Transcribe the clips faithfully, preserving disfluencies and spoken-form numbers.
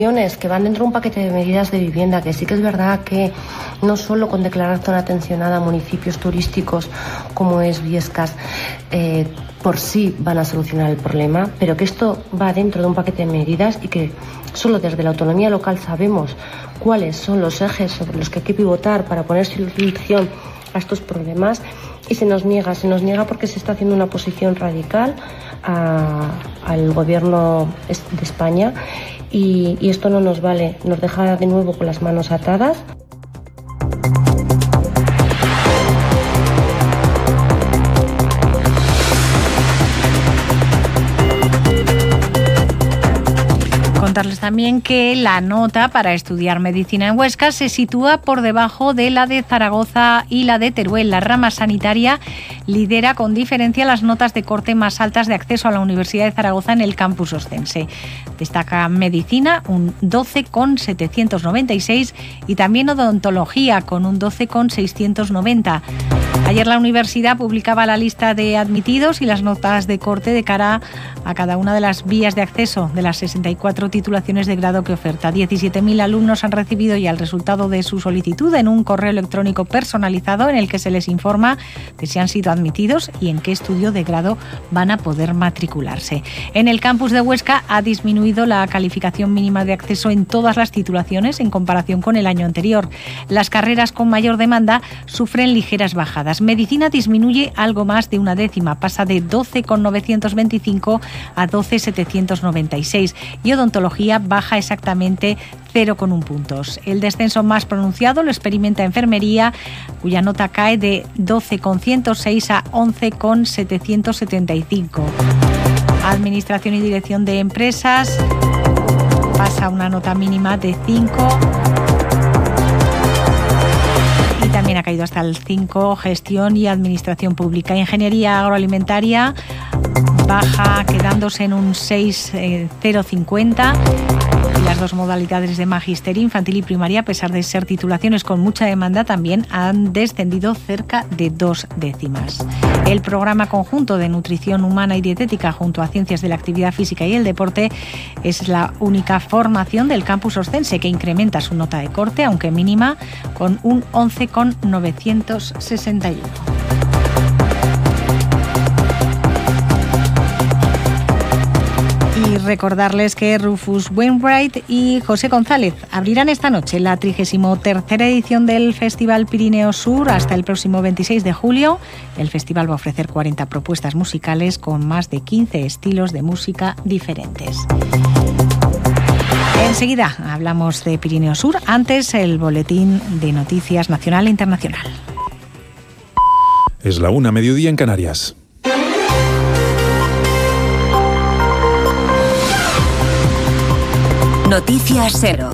que van dentro de un paquete de medidas de vivienda, que sí que es verdad que no solo con declarar zona tensionada a municipios turísticos como es Biescas eh, por sí van a solucionar el problema, pero que esto va dentro de un paquete de medidas y que solo desde la autonomía local sabemos cuáles son los ejes sobre los que hay que pivotar para poner solución a estos problemas, y se nos niega, se nos niega porque se está haciendo una oposición radical a, al gobierno de España. Y, y esto no nos vale, nos deja de nuevo con las manos atadas. Contarles también que la nota para estudiar medicina en Huesca se sitúa por debajo de la de Zaragoza y la de Teruel. La rama sanitaria lidera con diferencia las notas de corte más altas de acceso a la Universidad de Zaragoza en el campus ostense. Destaca medicina un doce coma setecientos noventa y seis y también odontología con un doce coma seiscientos noventa. Ayer la universidad publicaba la lista de admitidos y las notas de corte de cara a cada una de las vías de acceso de las sesenta y cuatro titulaciones de grado que oferta. diecisiete mil alumnos han recibido ya el resultado de su solicitud en un correo electrónico personalizado en el que se les informa de si han sido admitidos y en qué estudio de grado van a poder matricularse. En el campus de Huesca ha disminuido la calificación mínima de acceso en todas las titulaciones en comparación con el año anterior. Las carreras con mayor demanda sufren ligeras bajadas. Medicina disminuye algo más de una décima, pasa de doce coma novecientos veinticinco a doce coma setecientos noventa y seis y odontología baja exactamente cero coma uno puntos. El descenso más pronunciado lo experimenta enfermería, cuya nota cae de doce coma ciento seis a once coma setecientos setenta y cinco. Administración y dirección de empresas pasa una nota mínima de cinco. También ha caído hasta el cinco, gestión y administración pública. Ingeniería agroalimentaria baja, quedándose en un seis coma cero cincuenta. Y las dos modalidades de magisterio infantil y primaria, a pesar de ser titulaciones con mucha demanda, también han descendido cerca de dos décimas. El programa conjunto de nutrición humana y dietética junto a ciencias de la actividad física y el deporte es la única formación del campus ostense que incrementa su nota de corte, aunque mínima, con un once coma novecientos sesenta y uno. Y recordarles que Rufus Wainwright y José González abrirán esta noche la trigésima tercera edición del Festival Pirineo Sur hasta el próximo veintiséis de julio. El festival va a ofrecer cuarenta propuestas musicales con más de quince estilos de música diferentes. Enseguida hablamos de Pirineo Sur, antes el boletín de noticias nacional e internacional. Es la una, mediodía en Canarias. Noticias Cero.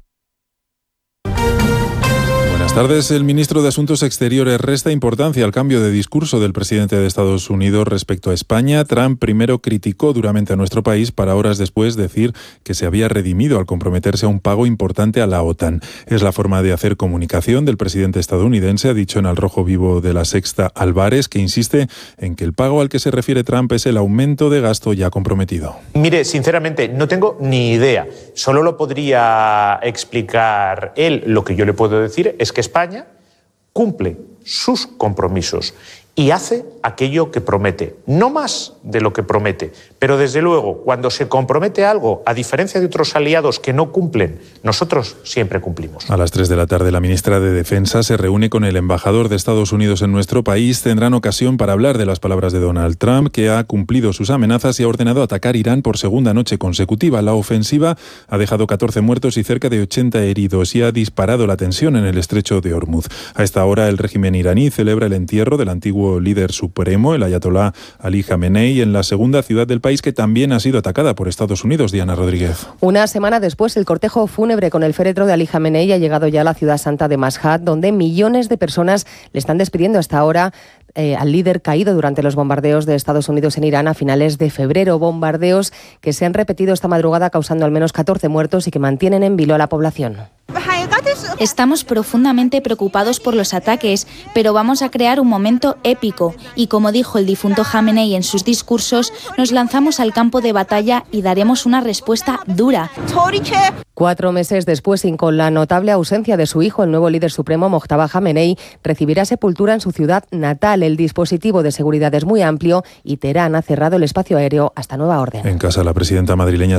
Buenas tardes. El ministro de Asuntos Exteriores resta importancia al cambio de discurso del presidente de Estados Unidos respecto a España. Trump primero criticó duramente a nuestro país para horas después decir que se había redimido al comprometerse a un pago importante a la OTAN. Es la forma de hacer comunicación del presidente estadounidense, ha dicho en Al Rojo Vivo de La Sexta Álvarez, que insiste en que el pago al que se refiere Trump es el aumento de gasto ya comprometido. Mire, sinceramente, no tengo ni idea. Solo lo podría explicar él. Lo que yo le puedo decir es que España cumple sus compromisos y hace aquello que promete, no más de lo que promete, pero desde luego cuando se compromete algo, a diferencia de otros aliados que no cumplen, nosotros siempre cumplimos. A las tres de la tarde la ministra de Defensa se reúne con el embajador de Estados Unidos en nuestro país. Tendrán ocasión para hablar de las palabras de Donald Trump, que ha cumplido sus amenazas y ha ordenado atacar Irán por segunda noche consecutiva. La ofensiva ha dejado catorce muertos y cerca de ochenta heridos y ha disparado la tensión en el estrecho de Hormuz. A esta hora el régimen iraní celebra el entierro del antiguo líder supremo, el ayatolá Ali Jamenei, en la segunda ciudad del país que también ha sido atacada por Estados Unidos. Diana Rodríguez. Una semana después, el cortejo fúnebre con el féretro de Ali Jamenei ha llegado ya a la ciudad santa de Mashhad, donde millones de personas le están despidiendo hasta ahora eh, al líder caído durante los bombardeos de Estados Unidos en Irán a finales de febrero. Bombardeos que se han repetido esta madrugada, causando al menos catorce muertos y que mantienen en vilo a la población. Estamos profundamente preocupados por los ataques, pero vamos a crear un momento épico y, como dijo el difunto Jamenei en sus discursos, nos lanzamos al campo de batalla y daremos una respuesta dura. Cuatro meses después, y con la notable ausencia de su hijo, el nuevo líder supremo, Mojtaba Jamenei, recibirá sepultura en su ciudad natal. El dispositivo de seguridad es muy amplio y Teherán ha cerrado el espacio aéreo hasta nueva orden. En casa, la presidenta madrileña